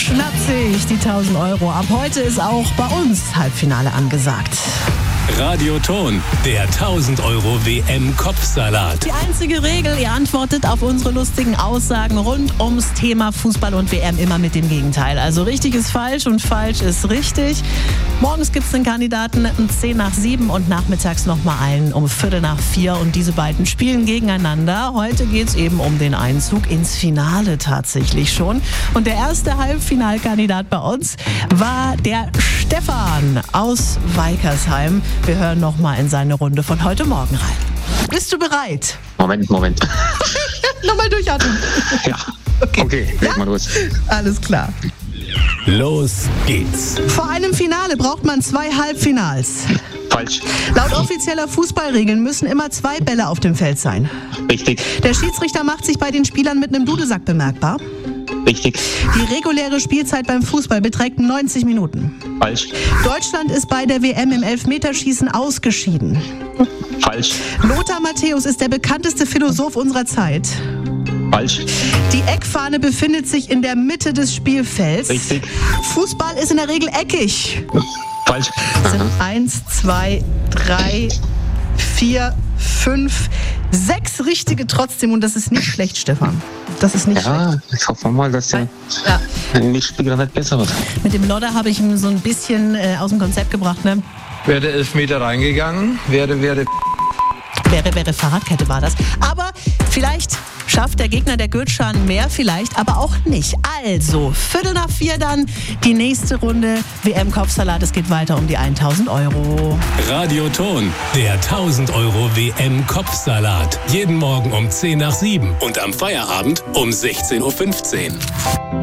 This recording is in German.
schnappt sich die 1.000 Euro. Ab heute ist auch bei uns Halbfinale angesagt. Radioton, der 1.000 Euro WM-Kopfsalat. Die einzige Regel, ihr antwortet auf unsere lustigen Aussagen rund ums Thema Fußball und WM immer mit dem Gegenteil. Also richtig ist falsch und falsch ist richtig. Morgens gibt es den Kandidaten um 6:10 und nachmittags nochmal einen um 3:45 und diese beiden spielen gegeneinander. Heute geht es eben um den Einzug ins Finale tatsächlich schon. Und der erste Halbfinalkandidat bei uns war der Stefan aus Weikersheim. Wir hören noch mal in seine Runde von heute Morgen rein. Bist du bereit? Moment. Nochmal durchatmen. Ja, okay, leg mal los. Alles klar. Los geht's. Vor einem Finale braucht man 2 Halbfinals. Falsch. Laut offizieller Fußballregeln müssen immer 2 Bälle auf dem Feld sein. Richtig. Der Schiedsrichter macht sich bei den Spielern mit einem Dudelsack bemerkbar. Richtig. Die reguläre Spielzeit beim Fußball beträgt 90 Minuten. Falsch. Deutschland ist bei der WM im Elfmeterschießen ausgeschieden. Falsch. Lothar Matthäus ist der bekannteste Philosoph unserer Zeit. Falsch. Die Eckfahne befindet sich in der Mitte des Spielfelds. Richtig. Fußball ist in der Regel eckig. Falsch. Das sind 1, 2, 3, 4, 5, 6 richtige trotzdem und das ist nicht schlecht, Stefan. Das ist nicht schlecht. Ja, ich hoffe mal, dass der nächste Spieler nicht besser wird. Mit dem Lodder habe ich ihn so ein bisschen aus dem Konzept gebracht, ne? Wäre der Elfmeter reingegangen, wäre Fahrradkette war das. Aber vielleicht schafft der Gegner der Gürtschan mehr, vielleicht aber auch nicht. Also, 3:45 dann die nächste Runde WM-Kopfsalat. Es geht weiter um die 1.000 Euro. Radioton, der 1.000 Euro WM-Kopfsalat. Jeden Morgen um 6:10 und am Feierabend um 16:15 Uhr.